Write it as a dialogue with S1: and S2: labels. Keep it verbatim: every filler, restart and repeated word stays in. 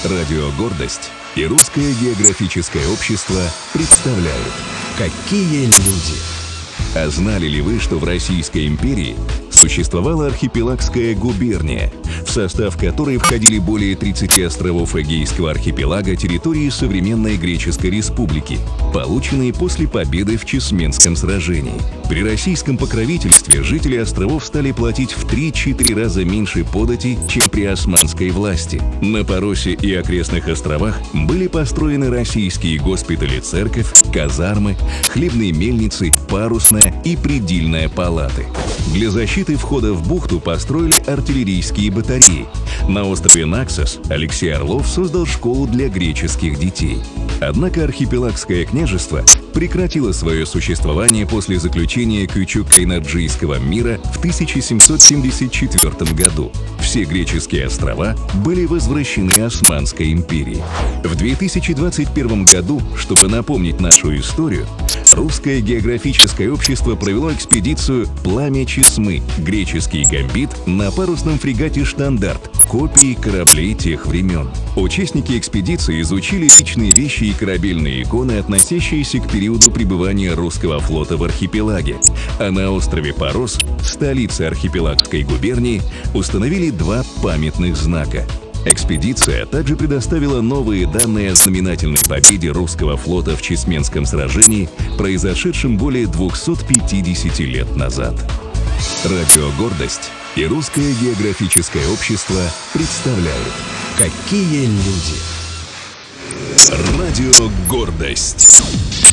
S1: Радио «Гордость» и Русское географическое общество представляют «Какие люди?». А знали ли вы, что в Российской империи существовала архипелагская губерния, в состав которой входили более тридцати островов Эгейского архипелага территории современной Греческой Республики, полученные после победы в Чесменском сражении? При российском покровительстве жители островов стали платить в три-четыре раза меньше подати, чем при османской власти. На Паросе и окрестных островах были построены российские госпитали-церковь, казармы, хлебные мельницы, парусная и предельная палаты. Для защиты входа в бухту построили артиллерийские батареи. На острове Наксос Алексей Орлов создал школу для греческих детей. Однако архипелагское княжество прекратило свое существование после заключения Кючук-Кайнарджийского мира в тысяча семьсот семьдесят четвёртом году. Все греческие острова были возвращены Османской империи. В две тысячи двадцать первом году, чтобы напомнить нашу историю, Русское географическое общество провело экспедицию «Пламя Чесмы. Греческий гамбит» на парусном фрегате «Штандарт», копии кораблей тех времен. Участники экспедиции изучили личные вещи и корабельные иконы, относящиеся к периоду пребывания русского флота в архипелаге. А на острове Парос, столице архипелагской губернии, установили два памятных знака. Экспедиция также предоставила новые данные о знаменательной победе русского флота в Чесменском сражении, произошедшем более двухсот пятидесяти лет назад. Радио «Гордость» и Русское географическое общество представляют «Какие люди?». Радио «Гордость».